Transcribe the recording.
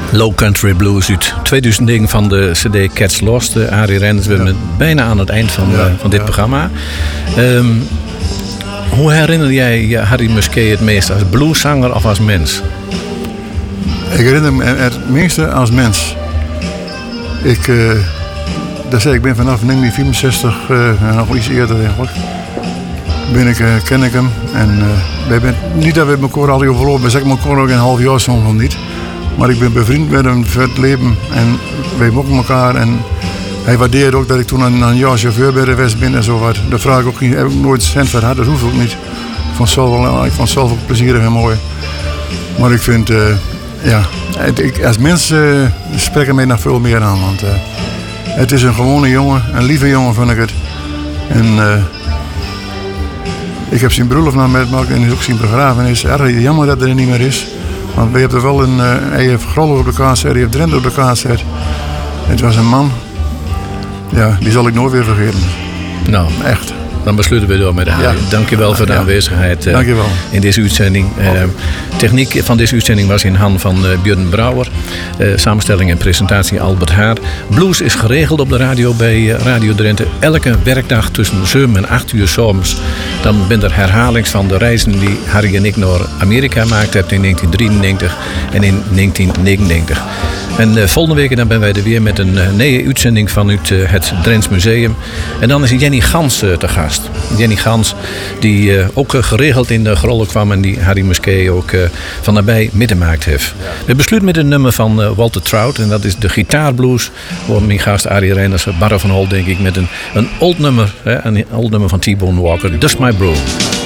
Low Country Blues uit 2009 van de CD Cats Lost. Arie Renders, we zijn bijna aan het eind van dit programma. Hoe herinner jij Harry Musquet het meest? Als blueszanger of als mens? Ik herinner me het meeste als mens. Ik ben vanaf 1964, nog iets eerder eigenlijk, ken ik hem. En niet dat we elkaar al overlopen, we zeggen elkaar ook een half jaar soms nog niet. Maar ik ben bevriend met hem voor het leven en wij mogen elkaar. En hij waardeert ook dat ik toen een jaar chauffeur bij de West ben en zo wat. Daar vraag ik ook niet, heb ik nooit cent voor gehad, dat hoeft ook niet. Ik vond het zelf ook plezierig en mooi. Maar ik vind, als mens spreken mij nog veel meer aan. Want het is een gewone jongen, een lieve jongen vind ik het. En ik heb zijn bruiloft meegemaakt en ook zijn begrafenis. Erg jammer dat er niet meer is. Want we hebben wel hij heeft Grollo op de kaart gezet, hij heeft Drenthe op de kaart gezet. Het was een man, ja, die zal ik nooit weer vergeten. Nou, echt. Dan besluiten we door met de Harry. Dankjewel voor de aanwezigheid in deze uitzending. Techniek van deze uitzending was in handen van Björn Brouwer. Samenstelling en presentatie Albert Haar. Blues is geregeld op de radio bij Radio Drenthe. Elke werkdag tussen 7 en 8 uur 's avonds. Dan ben er herhalings van de reizen die Harry en ik naar Amerika gemaakt hebben in 1993 en in 1999. En volgende week dan ben wij er weer met een nieuwe uitzending vanuit het Drents Museum. En dan is Jenny Gans te gast. Jenny Gans, die ook geregeld in de Grollo kwam en die Harry Musquet ook van nabij meegemaakt heeft. We besluiten met een nummer van Walter Trout en dat is de gitaarblues. Voor mijn gast Arie Renders, Barre van Hol denk ik, met een old nummer, een old nummer van T-Bone Walker, Dust My Brew.